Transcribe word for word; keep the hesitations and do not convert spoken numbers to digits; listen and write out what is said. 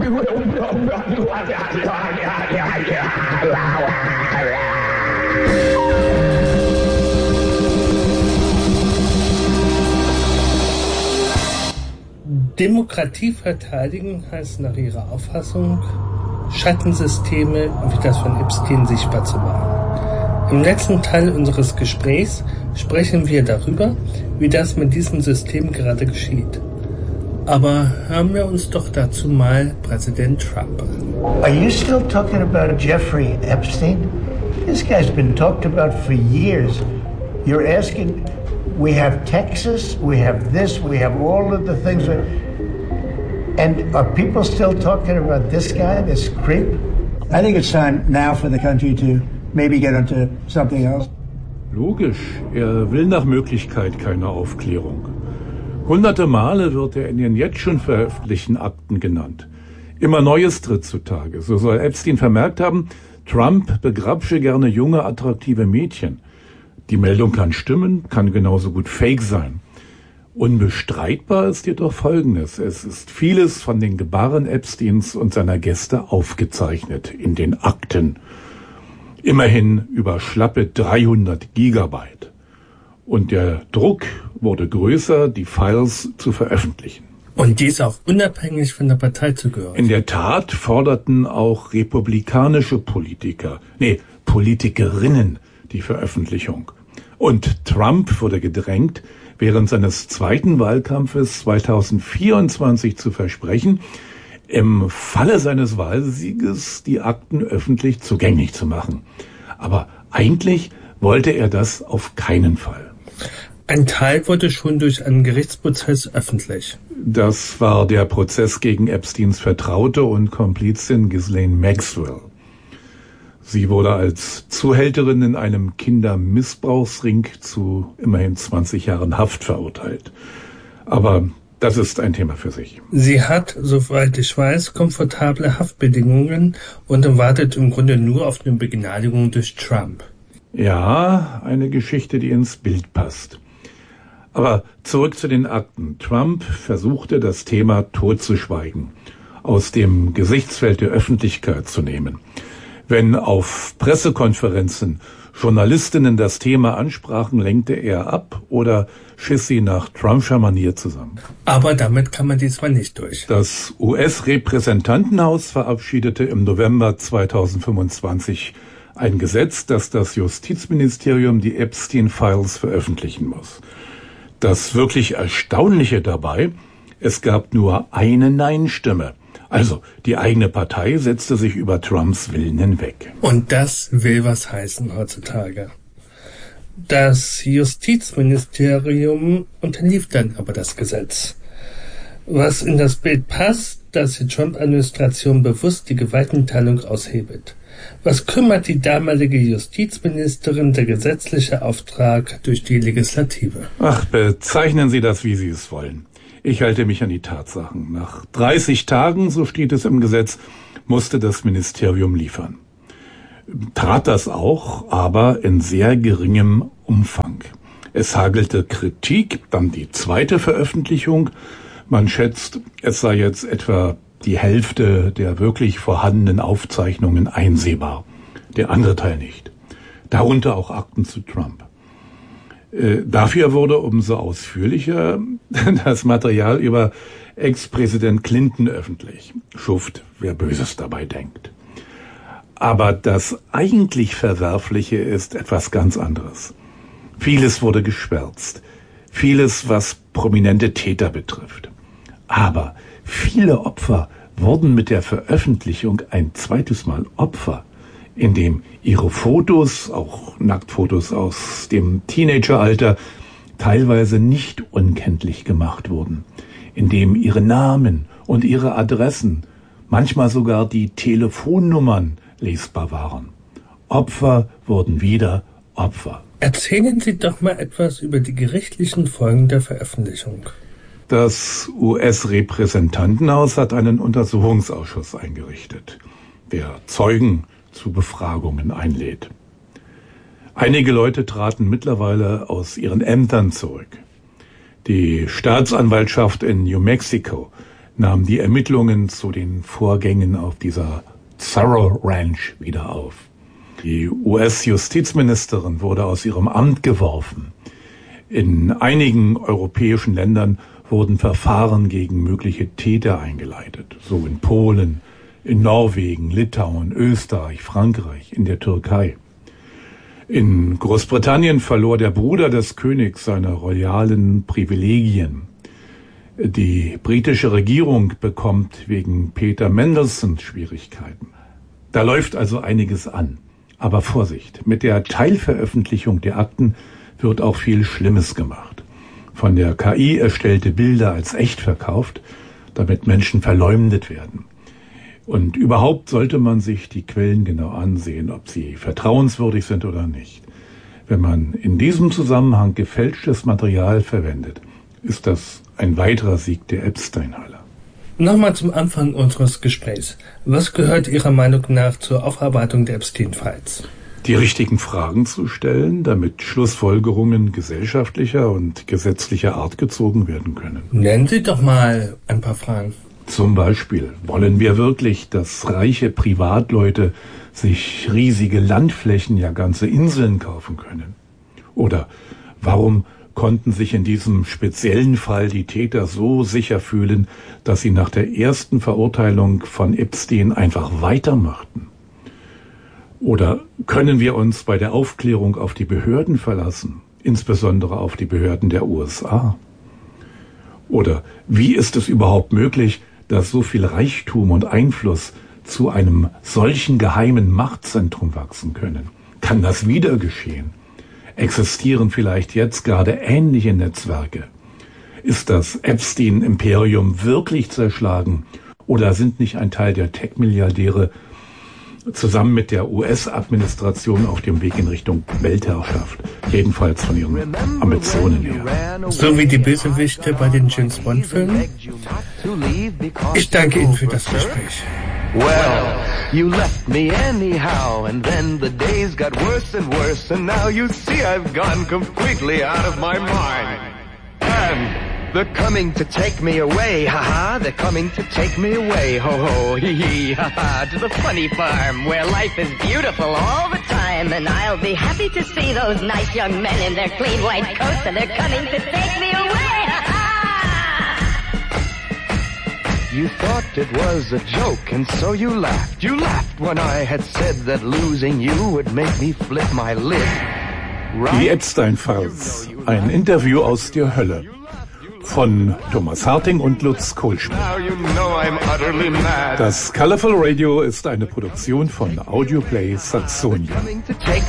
Demokratie verteidigen heißt nach ihrer Auffassung, Schattensysteme wie das von Epstein sichtbar zu machen. Im letzten Teil unseres Gesprächs sprechen wir darüber, wie das mit diesem System gerade geschieht. Aber hören wir uns doch dazu mal Präsident Trump an. Are you still talking about Jeffrey Epstein? This guy's been talked about for years. You're asking, we have Texas, we have this, we have all of the things. And are people still talking about this guy, this creep? I think it's time now for the country to maybe get onto something else. Logisch, er will nach Möglichkeit keine Aufklärung. Hunderte Male wird er in den jetzt schon veröffentlichten Akten genannt. Immer Neues tritt zutage. So soll Epstein vermerkt haben, Trump begrapsche gerne junge, attraktive Mädchen. Die Meldung kann stimmen, kann genauso gut Fake sein. Unbestreitbar ist jedoch Folgendes. Es ist vieles von den Gebaren Epsteins und seiner Gäste aufgezeichnet in den Akten. Immerhin über schlappe dreihundert Gigabyte. Und der Druck wurde größer, die Files zu veröffentlichen. Und dies auch unabhängig von der Partei zu gehören. In der Tat forderten auch republikanische Politiker, nee, Politikerinnen die Veröffentlichung. Und Trump wurde gedrängt, während seines zweiten Wahlkampfes zweitausendvierundzwanzig zu versprechen, im Falle seines Wahlsieges die Akten öffentlich zugänglich zu machen. Aber eigentlich wollte er das auf keinen Fall. Ein Teil wurde schon durch einen Gerichtsprozess öffentlich. Das war der Prozess gegen Epsteins Vertraute und Komplizin Ghislaine Maxwell. Sie wurde als Zuhälterin in einem Kindermissbrauchsring zu immerhin zwanzig Jahren Haft verurteilt. Aber das ist ein Thema für sich. Sie hat, soweit ich weiß, komfortable Haftbedingungen und wartet im Grunde nur auf eine Begnadigung durch Trump. Ja, eine Geschichte, die ins Bild passt. Aber zurück zu den Akten. Trump versuchte, das Thema totzuschweigen, aus dem Gesichtsfeld der Öffentlichkeit zu nehmen. Wenn auf Pressekonferenzen Journalistinnen das Thema ansprachen, lenkte er ab oder schiss sie nach Trumpscher Manier zusammen. Aber damit kann man diesmal nicht durch. Das U S-Repräsentantenhaus verabschiedete im November zweitausendfünfundzwanzig ein Gesetz, das das Justizministerium die Epstein-Files veröffentlichen muss. Das wirklich Erstaunliche dabei, es gab nur eine Nein-Stimme. Also, die eigene Partei setzte sich über Trumps Willen hinweg. Und das will was heißen heutzutage. Das Justizministerium unterlief dann aber das Gesetz. Was in das Bild passt, dass die Trump-Administration bewusst die Gewaltenteilung aushebelt. Was kümmert die damalige Justizministerin der gesetzliche Auftrag durch die Legislative? Ach, bezeichnen Sie das, wie Sie es wollen. Ich halte mich an die Tatsachen. Nach dreißig Tagen, so steht es im Gesetz, musste das Ministerium liefern. Tat das auch, aber in sehr geringem Umfang. Es hagelte Kritik, dann die zweite Veröffentlichung. Man schätzt, es sei jetzt etwa die Hälfte der wirklich vorhandenen Aufzeichnungen einsehbar. Der andere Teil nicht. Darunter auch Akten zu Trump. Äh, dafür wurde umso ausführlicher das Material über Ex-Präsident Clinton öffentlich. Schuft, wer Böses dabei denkt. Aber das eigentlich Verwerfliche ist etwas ganz anderes. Vieles wurde geschwärzt. Vieles, was prominente Täter betrifft. Aber viele Opfer wurden mit der Veröffentlichung ein zweites Mal Opfer, indem ihre Fotos, auch Nacktfotos aus dem Teenageralter, teilweise nicht unkenntlich gemacht wurden, indem ihre Namen und ihre Adressen, manchmal sogar die Telefonnummern lesbar waren. Opfer wurden wieder Opfer. Erzählen Sie doch mal etwas über die gerichtlichen Folgen der Veröffentlichung. Das U S-Repräsentantenhaus hat einen Untersuchungsausschuss eingerichtet, der Zeugen zu Befragungen einlädt. Einige Leute traten mittlerweile aus ihren Ämtern zurück. Die Staatsanwaltschaft in New Mexico nahm die Ermittlungen zu den Vorgängen auf dieser Zorro Ranch wieder auf. Die U S-Justizministerin wurde aus ihrem Amt geworfen. In einigen europäischen Ländern wurden Verfahren gegen mögliche Täter eingeleitet, so in Polen, in Norwegen, Litauen, Österreich, Frankreich, in der Türkei. In Großbritannien verlor der Bruder des Königs seine royalen Privilegien. Die britische Regierung bekommt wegen Peter Mandelson Schwierigkeiten. Da läuft also einiges an. Aber Vorsicht, mit der Teilveröffentlichung der Akten wird auch viel Schlimmes gemacht. Von der K I erstellte Bilder als echt verkauft, damit Menschen verleumdet werden. Und überhaupt sollte man sich die Quellen genau ansehen, ob sie vertrauenswürdig sind oder nicht. Wenn man in diesem Zusammenhang gefälschtes Material verwendet, ist das ein weiterer Sieg der Epstein-Halle. Nochmal zum Anfang unseres Gesprächs. Was gehört Ihrer Meinung nach zur Aufarbeitung der Epstein-Files? Die richtigen Fragen zu stellen, damit Schlussfolgerungen gesellschaftlicher und gesetzlicher Art gezogen werden können. Nennen Sie doch mal ein paar Fragen. Zum Beispiel, wollen wir wirklich, dass reiche Privatleute sich riesige Landflächen, ja ganze Inseln kaufen können? Oder warum konnten sich in diesem speziellen Fall die Täter so sicher fühlen, dass sie nach der ersten Verurteilung von Epstein einfach weitermachten? Oder können wir uns bei der Aufklärung auf die Behörden verlassen, insbesondere auf die Behörden der U S A? Oder wie ist es überhaupt möglich, dass so viel Reichtum und Einfluss zu einem solchen geheimen Machtzentrum wachsen können? Kann das wieder geschehen? Existieren vielleicht jetzt gerade ähnliche Netzwerke? Ist das Epstein-Imperium wirklich zerschlagen? Oder sind nicht ein Teil der Tech-Milliardäre zusammen mit der U S-Administration auf dem Weg in Richtung Weltherrschaft, jedenfalls von ihren Ambitionen her? So wie die Bösewichte bei den James-Bond-Filmen? Ich danke Ihnen für das Gespräch. Well, you left me anyhow, and then the days got worse and worse, and now you see I've gone completely out of my mind. And they're coming to take me away, ha-ha, they're coming to take me away, ho-ho, hee-hee, ha-ha, to the funny farm where life is beautiful all the time, and I'll be happy to see those nice young men in their clean white coats, and they're coming to take me away, ha-ha! You thought it was a joke, and so you laughed, you laughed when I had said that losing you would make me flip my lid. Right? Die Epstein-Files, ein Interview aus der Hölle. Von Thomas Harting und Lutz Kohlschmidt. Das Colorful Radio ist eine Produktion von Audioplay Saxonia.